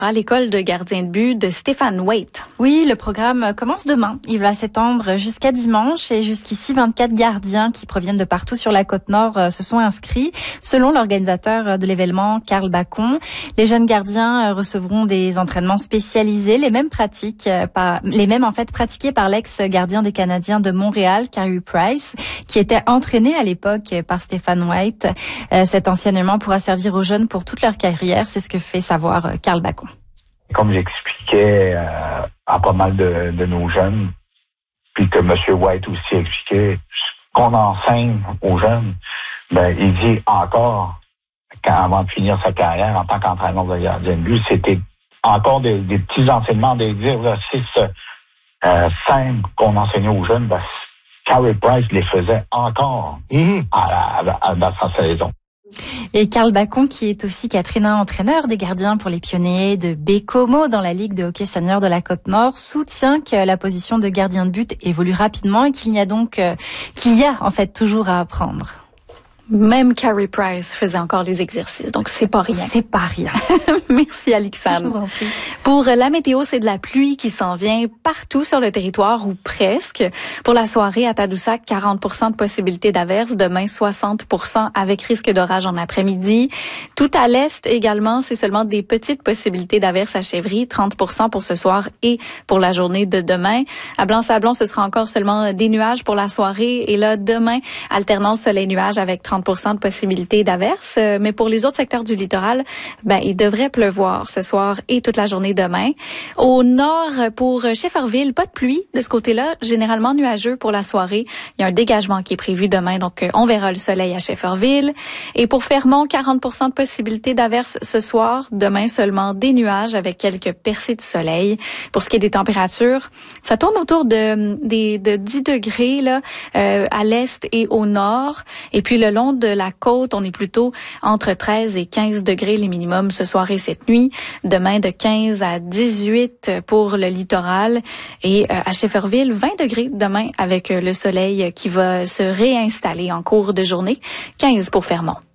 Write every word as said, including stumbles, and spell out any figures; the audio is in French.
à l'école de gardien de but de Stéphane Waite. Oui, le programme commence demain. Il va s'étendre jusqu'à dimanche et jusqu'ici, vingt-quatre gardiens qui proviennent de partout sur la Côte-Nord se sont inscrits. Selon l'organisateur de l'événement, Carl Bacon, les jeunes gardiens recevront des entraînements spécialisés, les mêmes pratiques, par, les mêmes en fait pratiqués par l'ex-gardien des Canadiens de Montréal, Carey Price, qui était entraîné à l'époque par Stéphane Waite. Cet enseignement pourra servir aux jeunes pour toute leur carrière. C'est ce que fait savoir Carl Bacon. Comme j'expliquais euh, à pas mal de, de nos jeunes, puis que M. White aussi expliquait, ce qu'on enseigne aux jeunes, ben il dit encore, quand, avant de finir sa carrière en tant qu'entraîneur de gardien de but, c'était encore des, des petits enseignements, des exercices euh, simples qu'on enseignait aux jeunes. Ben, Carey Price les faisait encore mmh. à, à, à, dans sa saison. Et Carl Bacon, qui est aussi Katrina, entraîneur des gardiens pour les Pionniers de Bécomo dans la Ligue de hockey senior de la Côte-Nord, soutient que la position de gardien de but évolue rapidement et qu'il y a donc, euh, qu'il y a en fait toujours à apprendre. Même Carey Price faisait encore les exercices, donc c'est pas rien. C'est pas rien. Merci Alexandre. Je vous en prie. Pour la météo, c'est de la pluie qui s'en vient partout sur le territoire ou presque. Pour la soirée à Tadoussac, quarante pour cent de possibilité d'averse. Demain, soixante pour cent avec risque d'orage en après-midi. Tout à l'est également, c'est seulement des petites possibilités d'averse à Chevry, trente pour cent pour ce soir et pour la journée de demain. À Blanc-Sablon, ce sera encore seulement des nuages pour la soirée. Et là, demain, alternance soleil-nuage avec trente pour cent de possibilités d'averse. Mais pour les autres secteurs du littoral, ben, il devrait pleuvoir ce soir et toute la journée demain. Au nord, pour Shefferville, pas de pluie de ce côté-là, généralement nuageux pour la soirée. Il y a un dégagement qui est prévu demain, donc on verra le soleil à Shefferville. Et pour Fermont, quarante pour cent de possibilités d'averse ce soir. Demain, seulement des nuages avec quelques percées de soleil. Pour ce qui est des températures, ça tourne autour de, de, de dix degrés là, euh, à l'est et au nord. Et puis le long de la côte, on est plutôt entre treize et quinze degrés les minimums ce soir et cette nuit. Demain, de quinze à dix-huit pour le littoral. Et euh, à Shefferville, vingt degrés demain avec le soleil qui va se réinstaller en cours de journée. quinze pour Fermont.